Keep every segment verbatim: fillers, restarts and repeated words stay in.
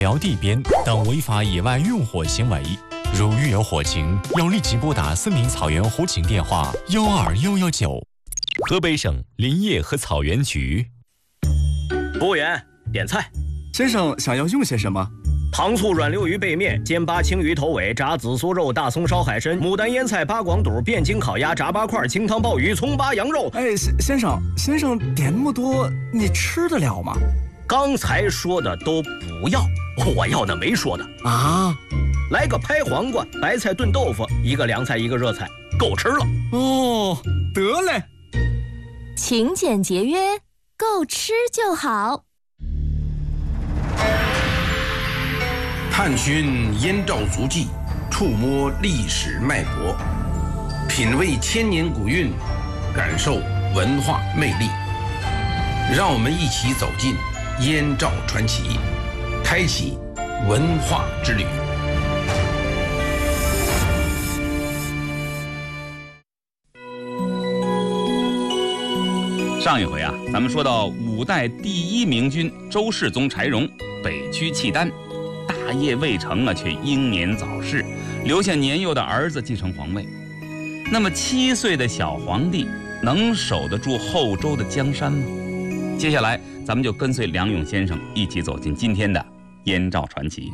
聊地边等违法野外用火行为，如遇有火情，要立即拨打森林草原火警电话幺二幺幺九。河北省林业和草原局。 服务员，点菜。 先生想要用些什么？ 糖醋软溜鱼背面、煎巴青鱼头尾、炸紫苏肉、大葱烧海参、牡丹腌菜、八广肚、汴京烤鸭、炸八块、清汤鲍鱼、葱巴羊肉。 哎，先先生，先生点那么多，你吃得了吗？ 刚才说的都不要，我要那没说的啊！ 来个拍黄瓜、白菜炖豆腐，一个凉菜，一个热菜，够吃了。 哦，得嘞。 勤俭节约，够吃就好。 探寻燕赵足迹，触摸历史脉搏，品味千年古韵，感受文化魅力。让我们一起走进燕赵传奇，开启文化之旅。 上一回啊，咱们说到五代第一明君周世宗柴荣北驱契丹，大业未成啊，却英年早逝，留下年幼的儿子继承皇位。那么七岁的小皇帝能守得住后周的江山吗？接下来咱们就跟随梁勇先生一起走进今天的燕赵传奇。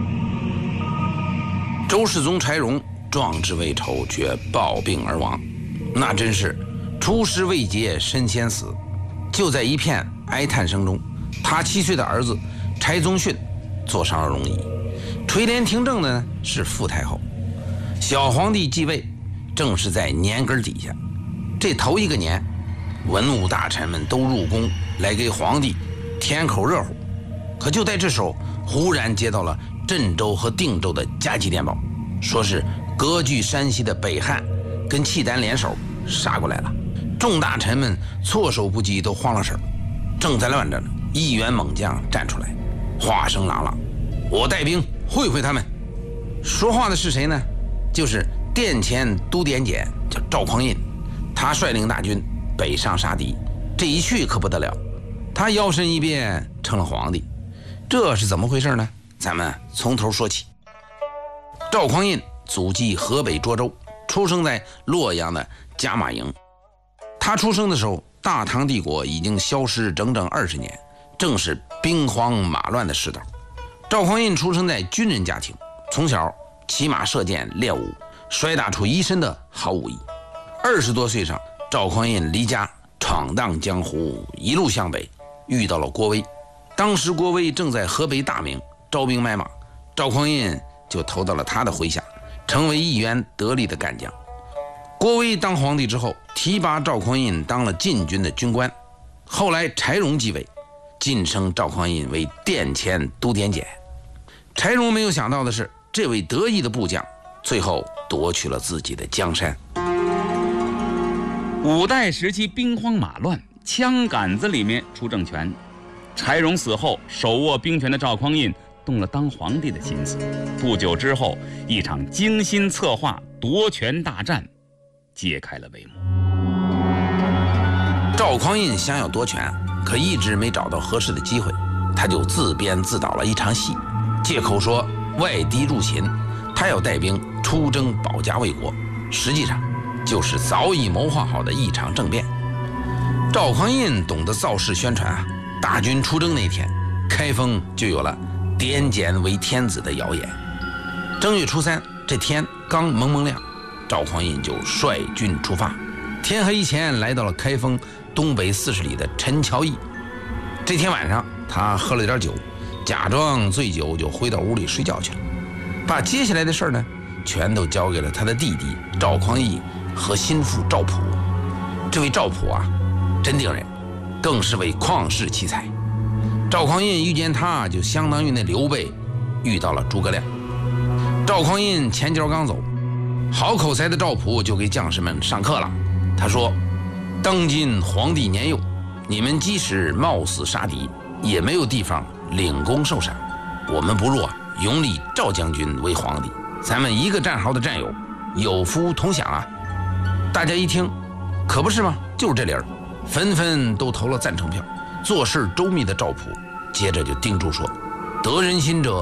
周世宗柴荣壮志未酬，却暴病而亡，那真是出师未捷身先死。就在一片哀叹声中，他七岁的儿子柴宗训坐上了龙椅，垂帘听政的呢是傅太后。小皇帝继位正是在年根底下，这头一个年，文武大臣们都入宫来给皇帝添口热乎。可就在这时候，忽然接到了镇州和定州的加急电报，说是割据山西的北汉跟契丹联手杀过来了。众大臣们措手不及，都慌了神。正在乱着呢，一员猛将站出来，话声朗朗：“我带兵会会他们。”说话的是谁呢？就是殿前都点检，叫赵匡胤。他率领大军北上杀敌，这一去可不得了，他摇身一变成了皇帝。这是怎么回事呢？咱们从头说起。赵匡胤祖籍河北涿州，出生在洛阳的加马营。他出生的时候，大唐帝国已经消失整整二十年，正是兵荒马乱的世道。赵匡胤出生在军人家庭，从小骑马射箭练武，摔打出一身的好武艺。二十多岁上，赵匡胤离家闯荡江湖，一路向北，遇到了郭威。当时郭威正在河北大名招兵买马，赵匡胤就投到了他的麾下，成为一员得力的干将。郭威当皇帝之后，提拔赵匡胤当了禁军的军官。后来柴荣继位，晋升赵匡胤为殿前都点检。柴荣没有想到的是，这位得意的部将最后夺取了自己的江山。 五代时期兵荒马乱，枪杆子里面出政权。柴荣死后，手握兵权的赵匡胤动了当皇帝的心思。不久之后，一场精心策划夺权大战揭开了帷幕。 赵匡胤想要夺权，可一直没找到合适的机会，他就自编自导了一场戏，借口说外敌入侵，他要带兵出征保家卫国，实际上就是早已谋划好的一场政变。赵匡胤懂得造势宣传啊，大军出征那天，开封就有了点检为天子的谣言。正月初三，这天刚蒙蒙亮，赵匡胤就率军出发，天黑前来到了开封东北四十里的陈桥驿。这天晚上，他喝了点酒，假装醉酒就回到屋里睡觉去了，把接下来的事儿呢，全都交给了他的弟弟赵匡胤和心腹赵普。这位赵普啊，真定人，更是位旷世奇才。赵匡胤遇见他，就相当于那刘备遇到了诸葛亮。赵匡胤前脚刚走，好口才的赵普就给将士们上课了。他说：“当今皇帝年幼，你们即使冒死杀敌，也没有地方领功受赏。我们不若永立赵将军为皇帝，咱们一个战壕的战友，有福同享啊！”大家一听，可不是吗？就是这理儿，纷纷都投了赞成票。做事周密的赵普接着就叮嘱说：“ 得人心者